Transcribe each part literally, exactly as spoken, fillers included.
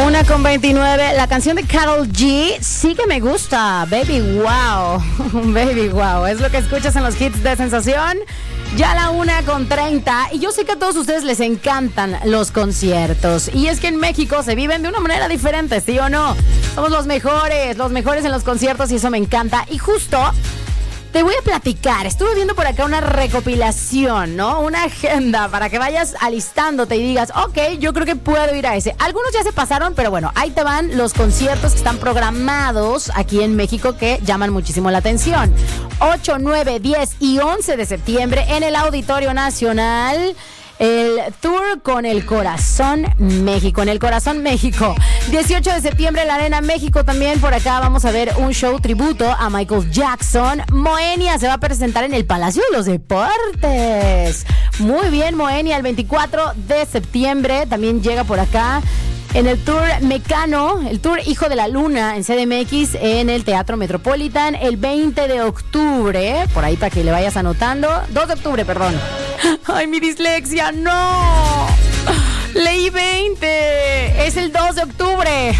Una con veintinueve, la canción de Karol G sí que me gusta. Baby wow, baby wow, es lo que escuchas en los hits de Sensación. Ya la una con treinta, y yo sé que a todos ustedes les encantan los conciertos. Y es que en México se viven de una manera diferente, ¿sí o no? Somos los mejores, los mejores en los conciertos, y eso me encanta. Y justo te voy a platicar, estuve viendo por acá una recopilación, ¿no? Una agenda para que vayas alistándote y digas, ok, yo creo que puedo ir a ese. Algunos ya se pasaron, pero bueno, ahí te van los conciertos que están programados aquí en México que llaman muchísimo la atención. ocho, nueve, diez y once de septiembre en el Auditorio Nacional. El tour con el Corazón México, en el Corazón México. dieciocho de septiembre en la Arena México también. Por acá vamos a ver un show tributo a Michael Jackson. Moenia se va a presentar en el Palacio de los Deportes. Muy bien, Moenia. El veinticuatro de septiembre también llega por acá en el Tour Mecano, el Tour Hijo de la Luna en C D M X en el Teatro Metropolitan. El veinte de octubre, por ahí para que le vayas anotando. dos de octubre, perdón. Ay, mi dislexia, no. Leí veinte. Es el dos de octubre.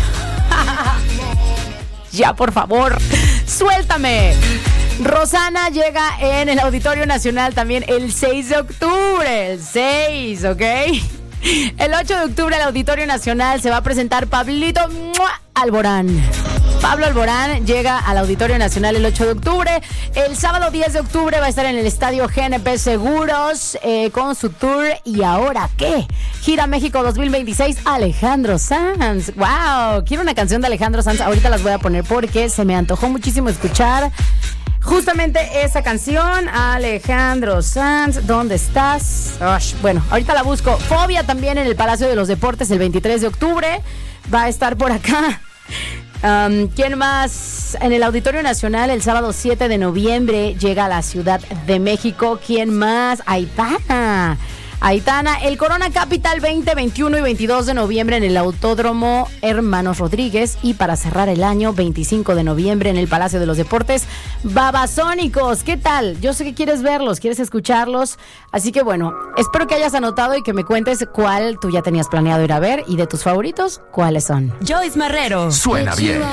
Ya, por favor, suéltame. Rosana llega en el Auditorio Nacional también el seis de octubre. El seis, ¿ok? El ocho de octubre al Auditorio Nacional se va a presentar Pablito Alborán. Pablo Alborán llega al Auditorio Nacional el ocho de octubre. El sábado diez de octubre va a estar en el Estadio G N P Seguros eh, con su tour ¿Y ahora qué? Gira México dos mil veintiséis, Alejandro Sanz. ¡Wow! Quiero una canción de Alejandro Sanz. Ahorita las voy a poner porque se me antojó muchísimo escuchar justamente esa canción. Alejandro Sanz, ¿dónde estás? Ush, bueno, ahorita la busco. Fobia también en el Palacio de los Deportes el veintitrés de octubre. Va a estar por acá. Um, ¿Quién más? En el Auditorio Nacional el sábado siete de noviembre llega a la Ciudad de México. ¿Quién más? Aitana. Aitana, el Corona Capital veinte, veintiuno y veintidós de noviembre en el Autódromo Hermanos Rodríguez. Y para cerrar el año, veinticinco de noviembre en el Palacio de los Deportes, Babasónicos. ¿Qué tal? Yo sé que quieres verlos, quieres escucharlos. Así que bueno, espero que hayas anotado y que me cuentes cuál tú ya tenías planeado ir a ver. Y de tus favoritos, ¿cuáles son? Joyce Marrero. Suena bien.